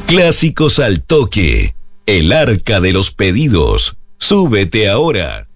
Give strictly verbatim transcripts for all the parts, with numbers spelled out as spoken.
Clásicos al toque. El arca de los pedidos. Súbete ahora.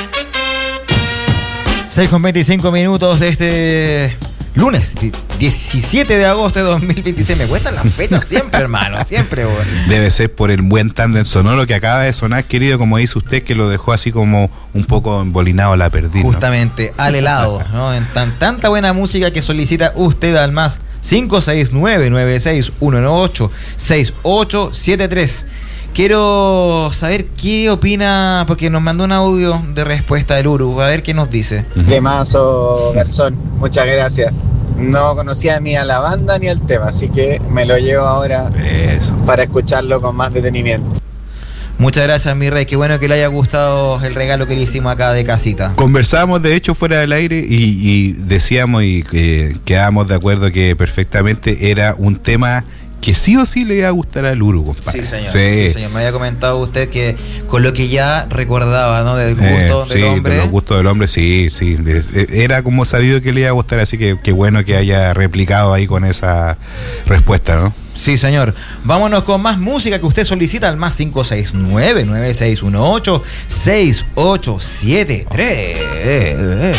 seis con veinticinco minutos de este lunes, diecisiete de agosto de dos mil veintiséis. Me cuestan las fechas siempre, hermano, siempre. Bueno. Debe ser por el buen tándem sonoro que acaba de sonar, querido, como dice usted, que lo dejó así como un poco embolinado a la perdiz. Justamente, ¿no? Al helado, ¿no? En tan, tanta buena música que solicita usted al más cinco seis nueve, nueve seis uno nueve ocho, seis ocho siete tres. Quiero saber qué opina, porque nos mandó un audio de respuesta del Uru, a ver qué nos dice. Temazo, Garzón, muchas gracias. No conocía ni a la banda ni al tema, así que me lo llevo ahora Eso. para escucharlo con más detenimiento. Muchas gracias, mi rey. Qué bueno que le haya gustado el regalo que le hicimos acá de casita. Conversábamos, de hecho, fuera del aire y, y decíamos y eh, quedábamos de acuerdo que perfectamente era un tema que sí o sí le iba a gustar al Uru, compadre. Sí, señor. Sí. sí, señor. Me había comentado usted que con lo que ya recordaba, ¿no? Del gusto eh, del sí, hombre. Sí, del gusto del hombre, sí, sí. Era como sabido que le iba a gustar, así que qué bueno que haya replicado ahí con esa respuesta, ¿no? Sí, señor. Vámonos con más música que usted solicita al más cinco seis nueve, nueve seis uno ocho, seis ocho siete tres.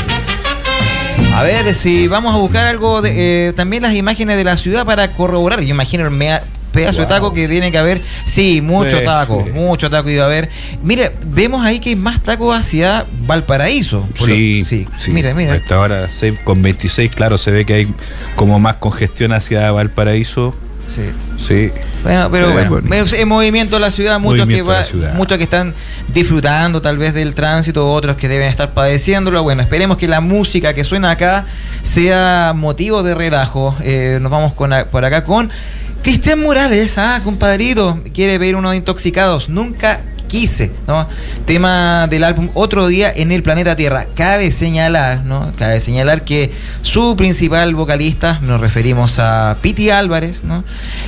A ver si vamos a buscar algo de, eh, también las imágenes de la ciudad para corroborar. Yo imagino el mea, pedazo wow. de taco que tiene que haber. Sí, mucho sí, taco, sí. mucho taco iba a haber. Mire, vemos ahí que hay más tacos hacia Valparaíso. Sí, lo, sí, sí. Mira, mira. A esta hora, seis con veintiséis, claro, se ve que hay como más congestión hacia Valparaíso. Sí. Sí. Bueno, pero eh, bueno, bueno, en movimiento de la ciudad, muchos que va, ciudad. muchos que están disfrutando tal vez del tránsito, otros que deben estar padeciéndolo. Bueno, esperemos que la música que suena acá sea motivo de relajo. Eh, nos vamos con, por acá con Cristian Morales, ah, compadrito, quiere ver unos intoxicados. Nunca quise, ¿no? Tema del álbum Otro Día en el Planeta Tierra. Cabe señalar, ¿no? Cabe señalar que su principal vocalista, nos referimos a Piti Álvarez, ¿no?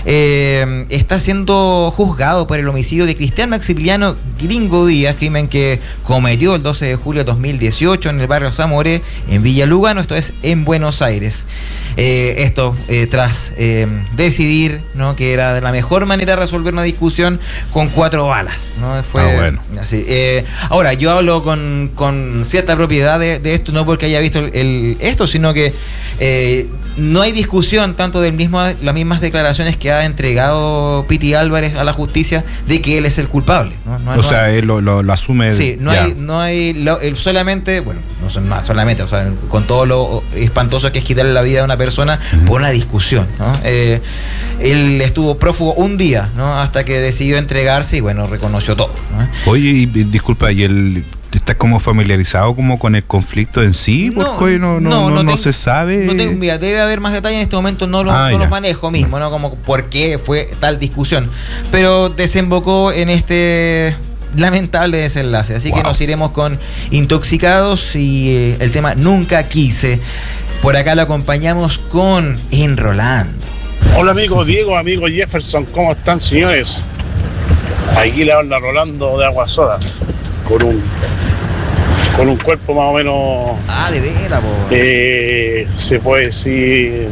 Eh, está siendo juzgado por el homicidio de Cristian Maximiliano Gringo Díaz, crimen que cometió el doce de julio de dos mil dieciocho en el barrio Zamoré, en Villa Lugano, esto es en Buenos Aires. Eh, esto eh, tras eh, decidir, ¿no? que era de la mejor manera de resolver una discusión con cuatro balas, ¿no? Fue ah, bueno. así. Eh, ahora, yo hablo con, con cierta propiedad de, de esto, no porque haya visto el, el, esto, sino que eh, no hay discusión tanto de mismo, las mismas declaraciones que ha entregado Piti Álvarez a la justicia de que él es el culpable, ¿no? No, o no sea, hay, él lo, lo, lo asume. Sí, no ya. hay, no hay lo, él solamente, bueno, no son más solamente, o sea, con todo lo espantoso que es quitarle la vida a una persona uh-huh. por una discusión, ¿no? Eh, él estuvo prófugo un día, ¿no? Hasta que decidió entregarse y bueno, reconoció todo, ¿no? Oye, y, disculpa, ¿y el estás como familiarizado como con el conflicto en sí? No, porque no, no, no, no, no, no se sabe. No tengo, mira, debe haber más detalle en este momento, no, lo, ah, no los manejo mismo, ¿no? Como por qué fue tal discusión. Pero desembocó en este lamentable desenlace. Así wow. que nos iremos con Intoxicados y eh, el tema Nunca Quise. Por acá lo acompañamos con Enrolando. Hola amigo Diego, amigo Jefferson, ¿cómo están señores? Aquí le habla Rolando de Agua Soda, con un con un cuerpo más o menos ah, de veras, eh, se puede decir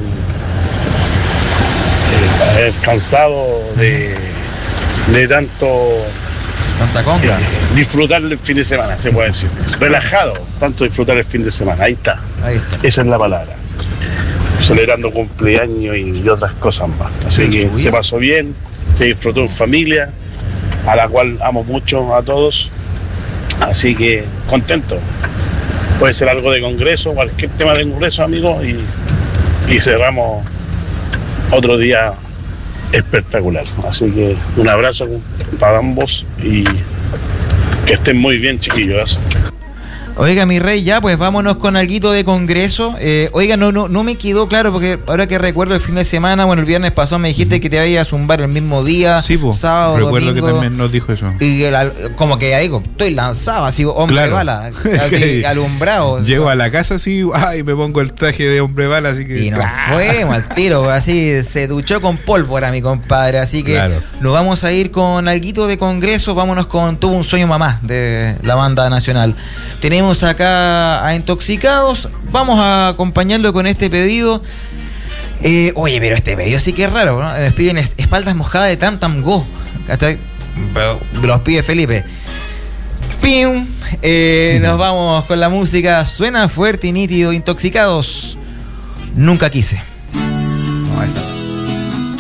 eh, cansado de, de tanto tanta conga. Eh, disfrutar el fin de semana, se puede decir. Relajado, tanto disfrutar el fin de semana. Ahí está. Ahí está. Esa es la palabra. Celebrando cumpleaños y otras cosas más. Así que subir? Se pasó bien, se disfrutó en familia, a la cual amo mucho a todos. Así que contento. Puede ser algo de congreso, cualquier tema de congreso, amigos, y, y cerramos otro día espectacular. Así que un abrazo para ambos y que estén muy bien, chiquillos. Oiga, mi rey, ya, pues vámonos con alguito de congreso. Eh, oiga, no, no, no me quedó claro, porque ahora que recuerdo el fin de semana, bueno, el viernes pasado me dijiste uh-huh. que te habías a zumbar el mismo día, sí, po, sábado, recuerdo domingo, que también nos dijo eso. Y el, como que ahí digo, estoy lanzado, así, hombre claro. bala, así, alumbrado. Llego a la casa así, ay, me pongo el traje de hombre bala, así que... Y nos fuimos al tiro, así, se duchó con pólvora, mi compadre, así que claro. nos vamos a ir con alguito de congreso, vámonos con Tuvo un sueño mamá, de la banda nacional. Tenemos acá a Intoxicados, vamos a acompañarlo con este pedido Eh, oye, pero este pedido sí que es raro, ¿no? Les piden espaldas mojadas de Tam Tam Go. ¿Cachai? Pero los pide Felipe. ¡Pim! Eh, nos vamos con la música. Suena fuerte y nítido. Intoxicados. Nunca quise. No, esa.